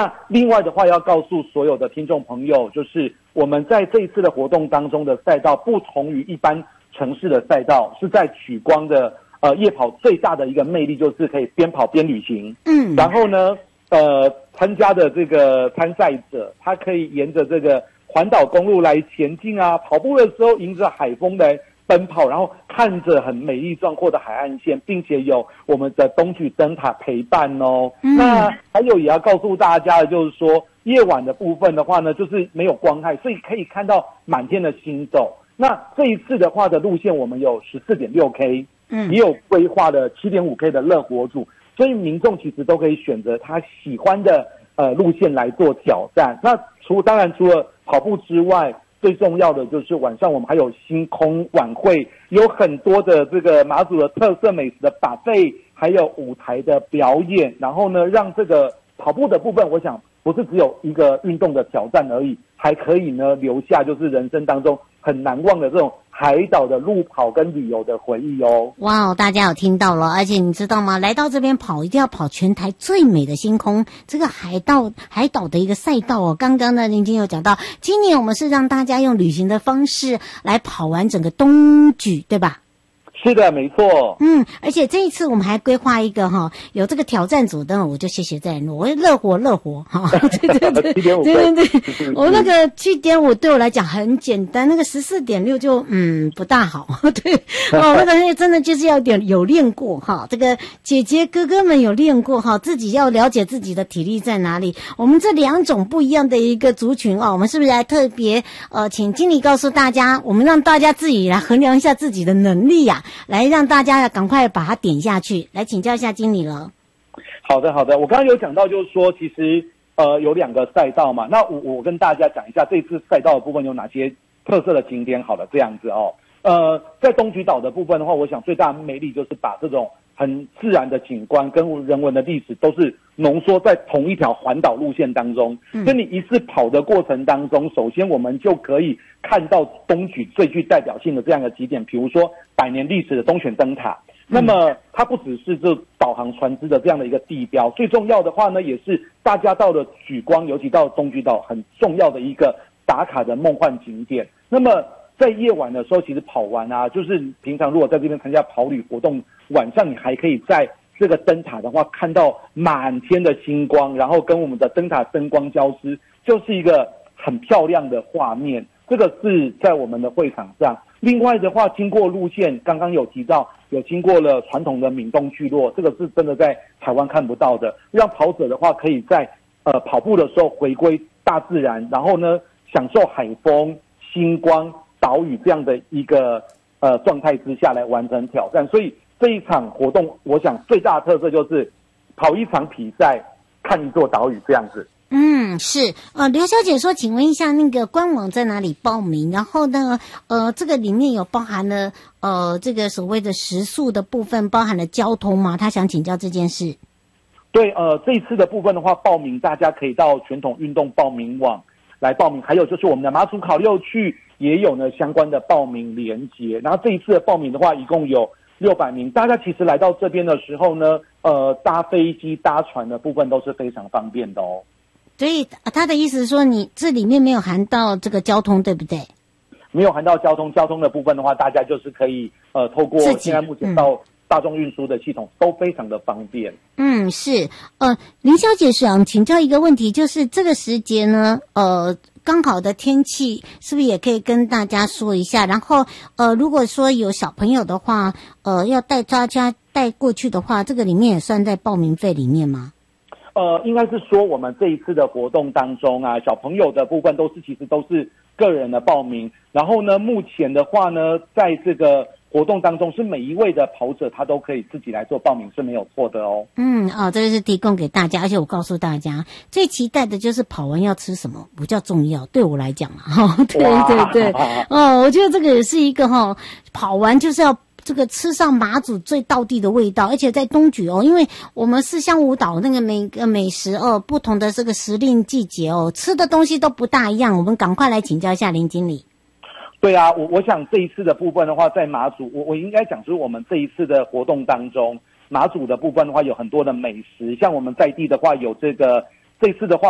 那另外的话要告诉所有的听众朋友，就是我们在这一次的活动当中的赛道不同于一般城市的赛道，是在莒光的夜跑最大的一个魅力就是可以边跑边旅行。然后呢参加的这个参赛者他可以沿着这个环岛公路来前进啊，跑步的时候迎着海风来奔跑，然后看着很美丽壮阔的海岸线，并且有我们的东莒灯塔陪伴哦。那还有也要告诉大家的就是说，夜晚的部分的话呢，就是没有光害，所以可以看到满天的星斗。那这一次的话的路线我们有 14.6K， 也有规划的 7.5K 的热火组，所以民众其实都可以选择他喜欢的路线来做挑战。那当然除了跑步之外，最重要的就是晚上我们还有星空晚会，有很多的这个马祖的特色美食的buffet，还有舞台的表演，然后呢让这个跑步的部分我想不是只有一个运动的挑战而已，还可以呢留下就是人生当中很难忘的这种海岛的路跑跟旅游的回忆哦。 哇，大家有听到了，而且你知道吗？来到这边跑一定要跑全台最美的星空，这个海岛的一个赛道哦。刚刚呢林经有讲到，今年我们是让大家用旅行的方式来跑完整个东莒，对吧？ 是的，没错。 而且这一次我们还规划一个有这个挑战组的，我就谢谢在我热火哈，对对，我那个 7.5 对我来讲很简单，那个 14.6 就不大好，对那个真的就是要有练过哈，这个姐姐哥哥们有练过哈，自己要了解自己的体力在哪里。我们这两种不一样的一个族群我们是不是来特别请经理告诉大家，我们让大家自己来衡量一下自己的能力呀，来让大家赶快把它点下去，来请教一下经理了。 好的，我刚刚有讲到就是说其实有2个赛道嘛，那我跟大家讲一下这次赛道的部分有哪些特色的景点好了，这样子在东莒岛的部分的话，我想最大的魅力就是把这种很自然的景观跟人文的历史都是浓缩在同一条环岛路线当中。所以你一次跑的过程当中，首先我们就可以看到东莒最具代表性的这样的几点，比如说100年历史的东泉灯塔。那么它不只是这导航船只的这样的一个地标，最重要的话呢，也是大家到了莒光，尤其到东莒岛很重要的一个打卡的梦幻景点。那么在夜晚的时候，其实跑完就是平常如果在这边参加跑旅活动，晚上你还可以在这个灯塔的话看到满天的星光，然后跟我们的灯塔灯光交织，就是一个很漂亮的画面。这个是在我们的会场上。另外的话，经过路线刚刚有提到，有经过了传统的闽东聚落，这个是真的在台湾看不到的，让跑者的话可以在跑步的时候回归大自然，然后呢享受海风、星光、岛屿这样的一个状态之下来完成挑战。所以这一场活动我想最大的特色就是跑一场比赛看一座岛屿这样子。 是刘小姐说，请问一下那个官网在哪里报名？然后呢这个里面有包含了这个所谓的食宿的部分，包含了交通吗？她想请教这件事。 对这一次的部分的话，报名大家可以到全统运动报名网来报名，还有就是我们的马祖考六区也有呢相关的报名连结。然后这一次的报名的话一共有600名，大家其实来到这边的时候呢搭飞机搭船的部分都是非常方便的哦。 所以他的意思是说，你这里面没有含到这个交通，对不对？ 没有含到交通的部分的话，大家就是可以透过现在目前到大众运输的系统都非常的方便。 是林小姐想请教一个问题，就是这个时节呢刚好的天气是不是也可以跟大家说一下？然后如果说有小朋友的话要带大家带过去的话，这个里面也算在报名费里面吗？ 应该是说我们这一次的活动当中小朋友的部分其实都是个人的报名。然后呢，目前的话呢，在这个活动当中是每一位的跑者他都可以自己来做报名是没有错的哦。 这是提供给大家，而且我告诉大家，最期待的就是跑完要吃什么比较重要，对我来讲对，我觉得这个也是一个跑完就是要这个吃上马祖最道地的味道，而且在东莒因为我们是香湖岛那个每个美食不同的这个时令季节吃的东西都不大一样，我们赶快来请教一下林经理。 对啊，我想这一次的部分的话，在马祖我应该讲，就是我们这一次的活动当中，马祖的部分的话有很多的美食，像我们在地的话有这次的话